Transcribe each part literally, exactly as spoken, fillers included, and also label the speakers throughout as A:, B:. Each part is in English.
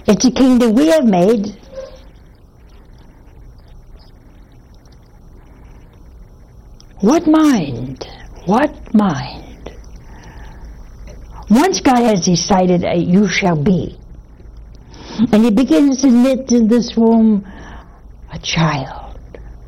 A: It's a kingdom we have made. What mind? What mind? Once God has decided uh, you shall be, and He begins to knit in this womb a child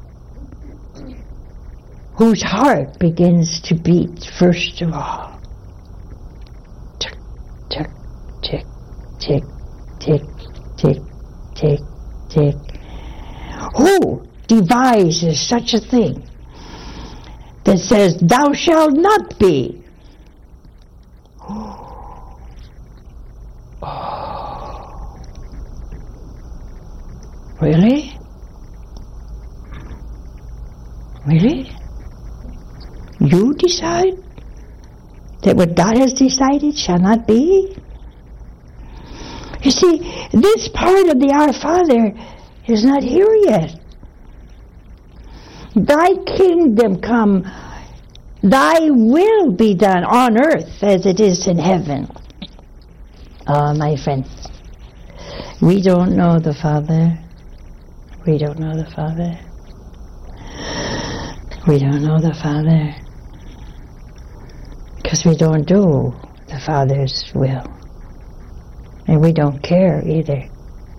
A: whose heart begins to beat first of all. Tick, tick, tick, tick, tick, tick, tick, tick. Who devises such a thing that says, thou shalt not be? Oh. Really? Really? You decide that what God has decided shall not be? You see, this part of the Our Father is not here yet. Thy kingdom come, thy will be done on earth as it is in heaven. Ah, my friend, we don't know the Father. We don't know the Father. We don't know the Father. Because we don't do the Father's will. And we don't care either.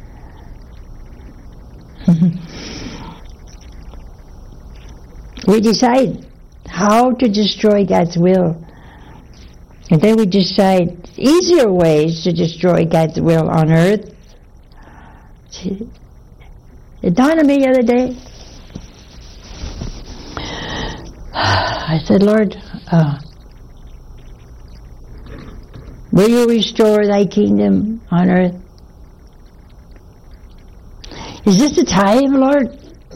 A: We decide how to destroy God's will. And then we decide easier ways to destroy God's will on earth. See, it dawned on me the other day. I said, Lord, uh, will you restore thy kingdom on earth? Is this the time, Lord,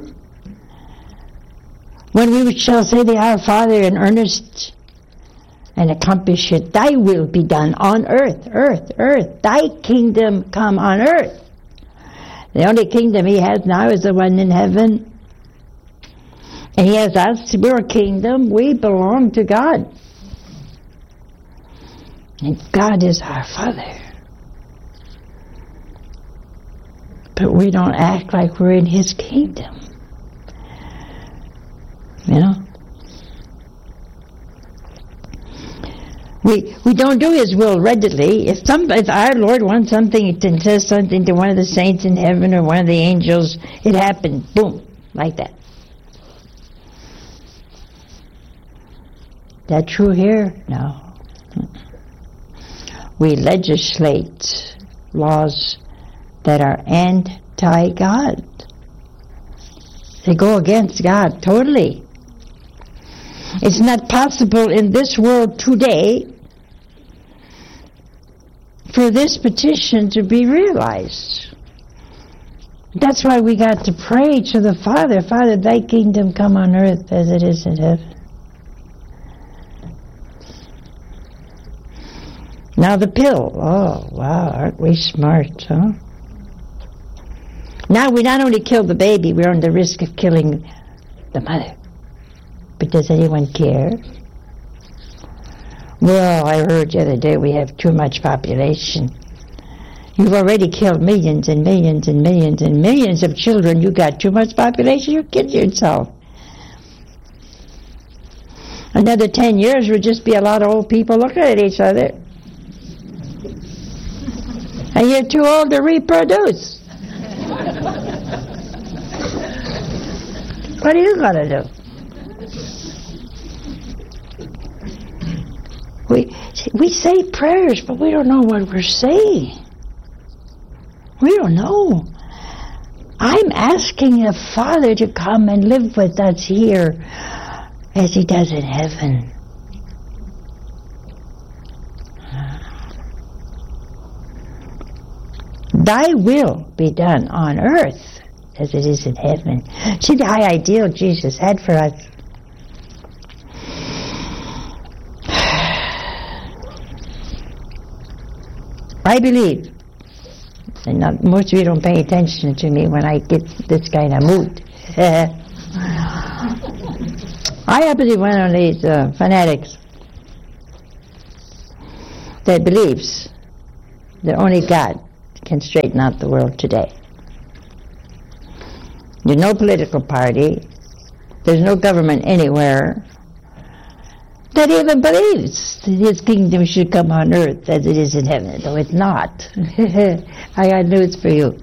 A: when we shall say the Our Father in earnest and accomplish it? Thy will be done on earth, earth, earth. Thy kingdom come on earth. The only kingdom He has now is the one in heaven. And He has us. We're a kingdom. We belong to God. And God is our Father. But we don't act like we're in His kingdom. You know? We we don't do His will readily. If some if our Lord wants something and says something to one of the saints in heaven or one of the angels, it happened, boom, like that. That true here? No. We legislate laws that are anti-God. They go against God totally. It's not possible in this world today for this petition to be realized. That's why we got to pray to the Father, Father, thy kingdom come on earth as it is in heaven. Now the pill. Oh, wow, aren't we smart, huh? Now we not only kill the baby, we're on the risk of killing the mother. But does anyone care? Well, I heard the other day we have too much population. You've already killed millions and millions and millions and millions of children. You got too much population, you're kidding yourself. Another ten years would just be a lot of old people looking at each other. And you're too old to reproduce. What are you going to do? We, we say prayers, but we don't know what we're saying. We don't know. I'm asking the Father to come and live with us here as He does in heaven. Thy will be done on earth as it is in heaven. See the high ideal Jesus had for us. I believe, and not, most of you don't pay attention to me when I get this kind of mood. I happen to be one of these uh, fanatics that believes that only God can straighten out the world today. There's no political party, there's no government anywhere that even believes that his kingdom should come on earth as it is in heaven, though it's not. I got news for you.